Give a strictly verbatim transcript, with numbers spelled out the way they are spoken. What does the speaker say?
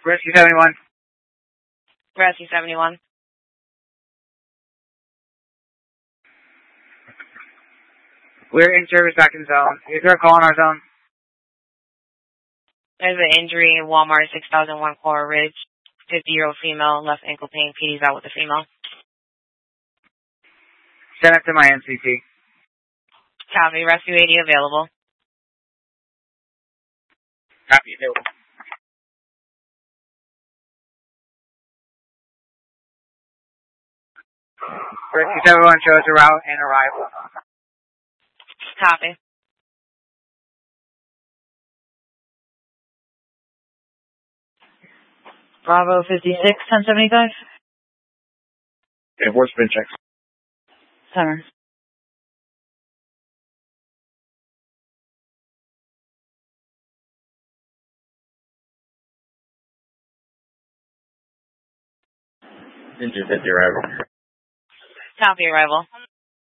Rescue seventy-one. Rescue seventy-one. We're in service back in zone. Is there a call in our zone? There's an injury in Walmart, six thousand one Coral Ridge. fifty-year-old female, left ankle pain. P D's out with the female. Send it to my M C T. Copy. Rescue eighty available. Copy, available. Rescue seventy-one shows a route and arrival. Copy. Bravo fifty-six, ten seventy-five. Enforcement checks. Center. Injured fifty arrival. Copy arrival.